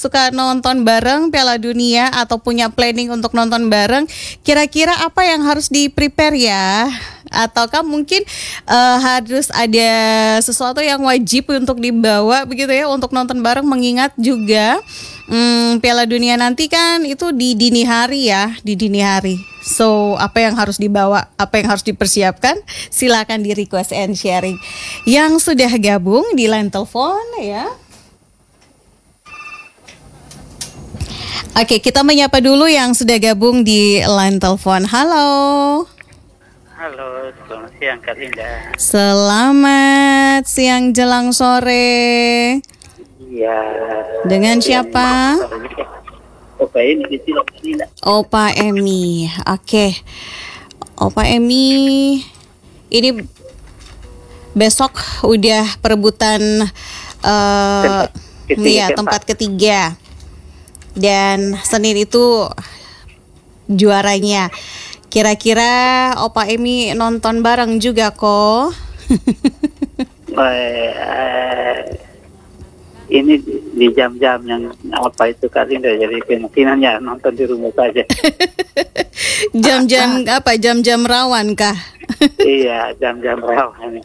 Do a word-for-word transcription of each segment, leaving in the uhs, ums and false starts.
suka nonton bareng Piala Dunia atau punya planning untuk nonton bareng, kira-kira apa yang harus di-prepare ya? Ataukah mungkin uh, harus ada sesuatu yang wajib untuk dibawa begitu ya untuk nonton bareng, mengingat juga hmm, Piala Dunia nanti kan itu di dini hari ya, di dini hari. So apa yang harus dibawa, apa yang harus dipersiapkan? Silakan di request and sharing. Yang sudah gabung di line telepon ya. Oke, kita menyapa dulu yang sudah gabung di line telepon. Halo. Halo, selamat siang Kak Linda. Selamat siang jelang sore. Iya. Dengan siapa? Opa Emi di sini Kak Linda. Opa Emi. Oke. Opa Emi. Ini besok udah perebutan uh, tempat, iya, tempat ketiga. Dan Senin itu juaranya. Kira-kira Opa Emi nonton bareng juga kok. uh, ini di jam-jam yang apa itu Kak Linda, jadi kemungkinannya nonton di rumah saja. Jam-jam apa? Jam-jam rawan kah? Iya, jam-jam rawan.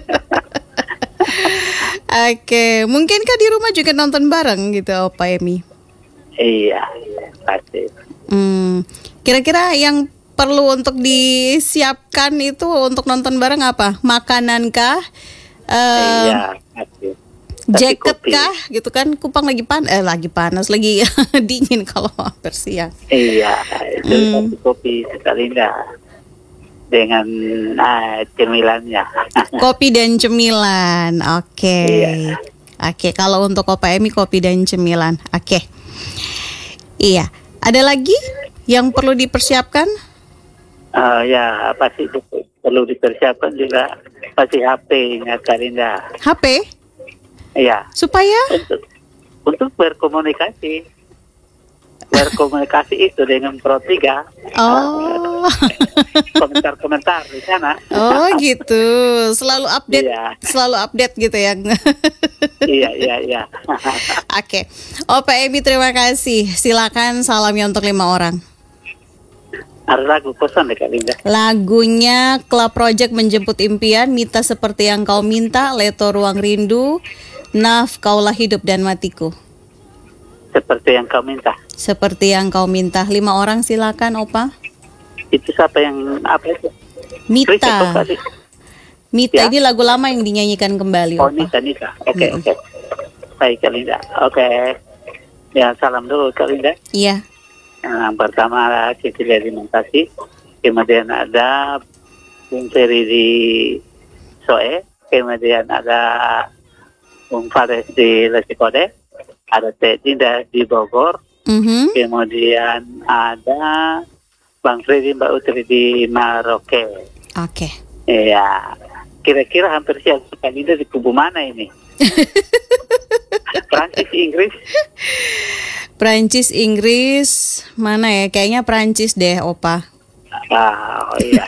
Oke, mungkinkah di rumah juga nonton bareng gitu Opa Emi? Iya, pasti. Hmm, kira-kira yang perlu untuk disiapkan itu untuk nonton bareng apa? Makanan kah? Uh, iya, pasti. Jaket kah? Gitu kan, Kupang lagi pan, eh lagi panas, lagi dingin kalau hampir siang. Iya, itu hmm. satu kopi sekali dah dengan uh, cemilannya. Kopi dan cemilan, oke. Okay. Iya. Oke, okay, kalau untuk Opa Emi kopi dan cemilan, oke. Okay. Iya, ada lagi yang perlu dipersiapkan? Uh, ya, pasti perlu dipersiapkan juga pasti H P-nya Kak Linda. H P? Iya. Supaya? Untuk, untuk berkomunikasi. Berkomunikasi itu dengan Pro tiga. Oh. Uh, komentar-komentar di sana. Oh gitu, selalu update, iya. selalu update gitu ya. Iya, iya, iya. Oke, Opa Emi terima kasih. Silakan salamnya untuk lima orang. Ada lagu kosan deh Kak Linda. Lagunya Club Project Menjemput Impian, Minta Seperti Yang Kau Minta, Leto Ruang Rindu, Naf Kaulah Hidup dan Matiku. Seperti yang kau minta. Seperti yang kau minta. Lima orang silakan Opa. Itu siapa yang apa itu? Mita. Mita ya? Ini lagu lama yang dinyanyikan kembali. Oh, Opa. Nita, Nita. Oke, hmm. oke. Baik Kak Linda. Oke. Ya, salam dulu Kak Linda. Iya. Yang pertama Cecilia di Mentasi. Kemudian ada Bung Ferry di Soe. Kemudian ada Bung Fares di Lesikode. Ada Teh Dinda di Bogor. Mm-hmm. Kemudian ada Bang Freddy, Mbak Utri di Maroke. Oke. Okay. Iya. Kira-kira hampir siap Kak Linda di kubu mana ini? Prancis, Inggris? Prancis, Inggris, mana ya? Kayaknya Prancis deh, Opa. Ah, oh iya.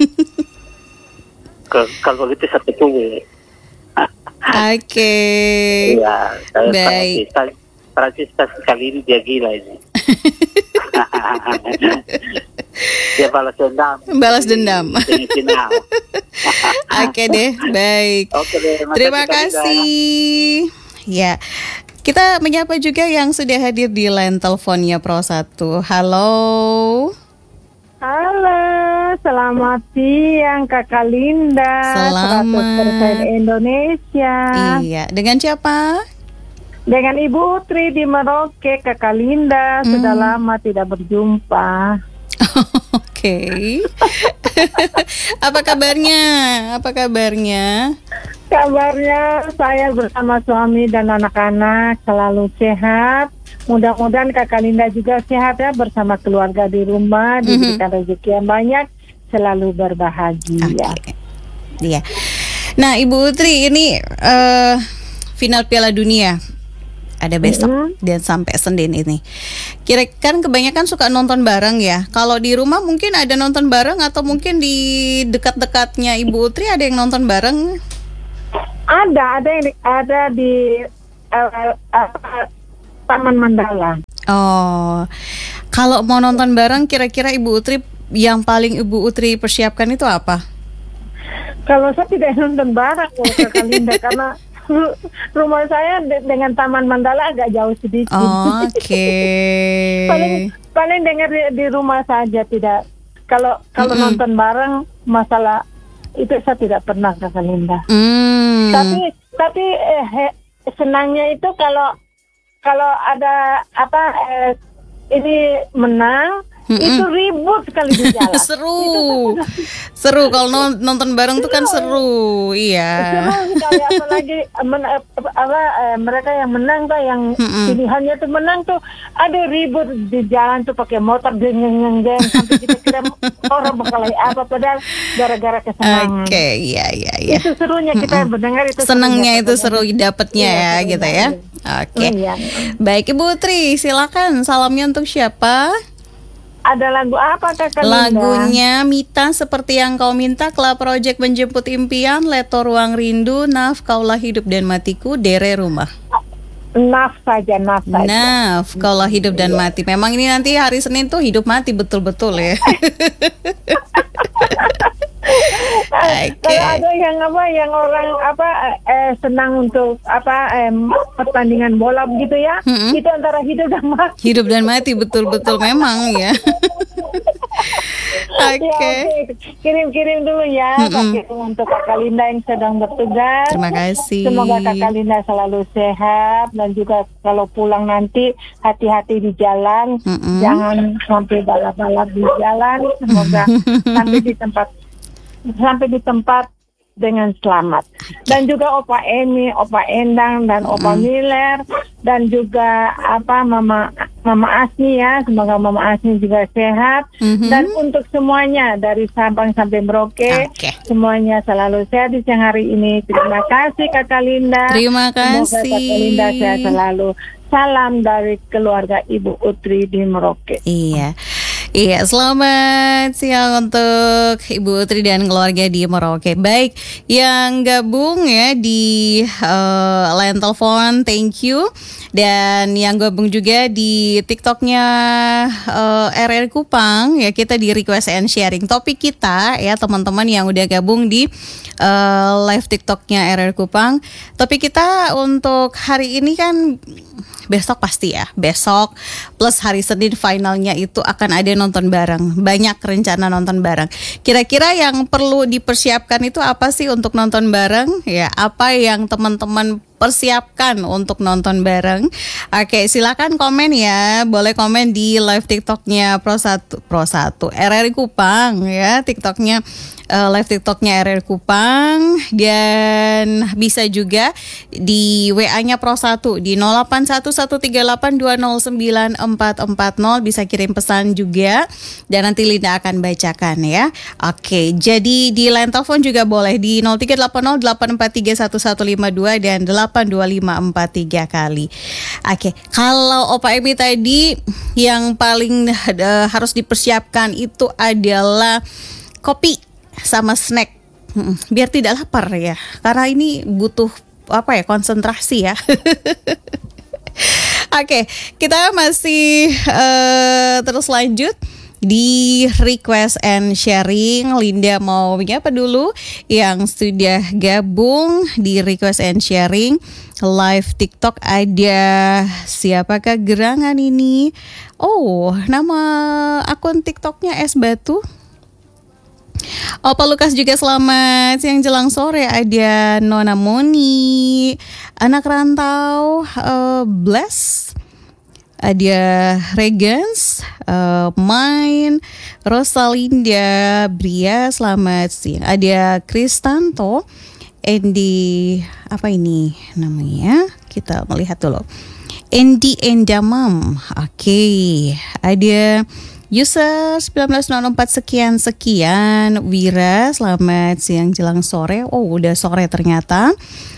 Kalau begitu satu kubu. Oke. Iya. Baik. Prancis, Prancis kali ini dia gila ini. Dia balas dendam. Balas dendam. Final. Oke deh, baik. Oke deh, terima kasih. Ya, kita menyapa juga yang sudah hadir di line teleponnya Pro satu. Halo. Halo, selamat siang Kakak Linda. Selamat. seratus persen Indonesia. Iya, dengan siapa? Dengan Ibu Utri di Merauke, Kakak Linda. Hmm. Sudah lama tidak berjumpa. Oke. Apa kabarnya? Apa kabarnya? Kabarnya saya bersama suami dan anak-anak selalu sehat. Mudah-mudahan Kakak Linda juga sehat ya, bersama keluarga di rumah, diberikan mm-hmm. rezeki yang banyak, selalu berbahagia. Okay. Iya. Nah, Ibu Utri, ini uh, final Piala Dunia ada besok mm-hmm. dan sampai Senin ini. Kira kan kebanyakan suka nonton bareng ya. Kalau di rumah mungkin ada nonton bareng, atau mungkin di dekat-dekatnya Ibu Utri ada yang nonton bareng? Ada, ada yang ada di uh, uh, Taman Mandala. Oh, kalau mau nonton bareng, kira-kira Ibu Utri yang paling Ibu Utri persiapkan itu apa? Kalau saya tidak nonton bareng Kak Linda karena rumah saya de- dengan Taman Mandala agak jauh sedikit. Oh, Oke. Okay. paling paling dengar di, di rumah saja, tidak. Kalau kalau Mm-mm. nonton bareng masalah itu saya tidak pernah Kak Linda. Mm. Tapi tapi eh, he- senangnya itu kalau kalau ada apa eh, ini menang, Mm-mm. itu ribut sekali di jalan. Seru, seru kalau non- nonton bareng tuh kan seru, iya. Seru sekali, apalagi men- apa eh, mereka yang menang tuh, yang Mm-mm. pilihannya tuh menang tuh, ada ribut di jalan tuh pakai motor geng geng geng sampai kita kira orang berkelahi apa, padahal gara-gara kesenangan. Oke, iya iya iya. Itu serunya kita mendengar itu. Senangnya serunya, itu Kak seru Linda. dapetnya Iya, ya, seru gitu banget. ya. Oke. Iya. Baik Ibu Tri, silakan salamnya untuk siapa? Ada lagu apa Kak Linda? Lagunya Mita Seperti Yang Kau Minta, Club Project Menjemput Impian, Leto Ruang Rindu, Naf Kaulah Hidup dan Matiku, Dere Rumah. Naf saja, naf saja. Naf Kaulah Hidup dan Mati. Memang ini nanti hari Senin tuh hidup mati betul-betul ya. Oke. Kalau ada yang apa, yang orang apa eh, senang untuk apa eh, pertandingan bola begitu ya, Mm-mm. itu antara hidup dan mati. Hidup dan mati betul-betul memang ya. Oke. Ya, oke. Kirim-kirim dulu ya, Mm-mm. pakai untuk Kakak Linda yang sedang bertugas. Terima kasih. Semoga Kakak Linda selalu sehat, dan juga kalau pulang nanti hati-hati di jalan, Mm-mm. jangan sampai balap-balap di jalan. Semoga sampai di tempat sampai di tempat dengan selamat. Dan juga Opa Emi, Opa Endang, dan Opa Miller, dan juga apa Mama Mama Asni ya, semoga Mama Asni juga sehat. Mhm. Dan untuk semuanya dari Sabang sampai Merauke, Oke. semuanya selalu sehat di siang hari ini. Terima kasih Kakak Linda. Terima Semoga kasih. Kakak Linda sehat selalu. Salam dari keluarga Ibu Utri di Merauke. Iya. Iya, selamat siang untuk Ibu Utri dan keluarga di Merauke. Baik, yang gabung ya di uh, line telepon, thank you. Dan yang gabung juga di TikToknya uh, R R Kupang ya, kita di request and sharing topik kita ya, teman-teman yang udah gabung di uh, live TikToknya R R Kupang. Topik kita untuk hari ini kan besok pasti ya, besok plus hari Senin finalnya itu akan ada nonton bareng. Banyak rencana nonton bareng. Kira-kira yang perlu dipersiapkan itu apa sih untuk nonton bareng? Ya, apa yang teman-teman persiapkan untuk nonton bareng? Oke, silakan komen ya. Boleh komen di live TikToknya Pro satu Pro satu R R Kupang ya, TikToknya uh, live TikToknya R R Kupang, dan bisa juga di W A-nya Pro satu di nol delapan satu satu tiga delapan dua nol sembilan empat empat nol, bisa kirim pesan juga dan nanti Linda akan bacakan ya. Oke, jadi di line telepon juga boleh di nol tiga delapan nol delapan empat tiga satu satu lima dua dan delapan dua lima empat tiga kali. Oke, kalau Opa Emi tadi yang paling uh, harus dipersiapkan itu adalah kopi sama snack, Hmm, biar tidak lapar ya, karena ini butuh apa ya, konsentrasi ya. Oke, kita masih uh, terus lanjut di request and sharing. Linda mau menyapa dulu yang sudah gabung di request and sharing live TikTok. Ada siapakah gerangan ini? Oh, nama akun TikToknya Es Batu. Opa Lukas juga selamat siang jelang sore. Ada Nona Moni, anak rantau, uh, Bless, ada Regans, uh, Main, Rosalinda, Bria, selamat siang. Ada Kristanto, Andy, apa ini namanya? Kita melihat dulu. Andy Endamam, oke. Okay. Ada user seribu sembilan ratus empat sekian sekian. Wira, selamat siang jelang sore. Oh, udah sore ternyata.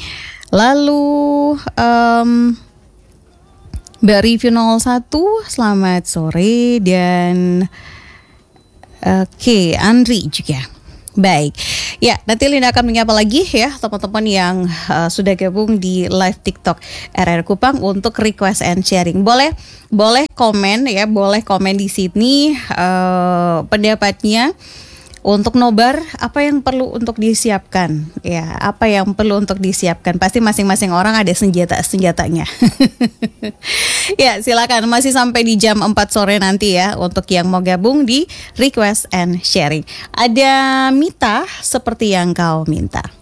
Lalu um, Mbak Review nol satu, selamat sore. Dan oke, okay, Andri juga. Baik, ya nanti Linda akan menyapa lagi ya teman-teman yang uh, sudah gabung di live TikTok R R Kupang untuk request and sharing. Boleh, boleh komen ya, boleh komen di sini uh, pendapatnya. Untuk nobar, apa yang perlu untuk disiapkan? Ya, apa yang perlu untuk disiapkan? Pasti masing-masing orang ada senjata-senjatanya. Ya, silakan masih sampai di jam empat sore nanti ya untuk yang mau gabung di request and sharing. Ada Mita seperti yang kau minta.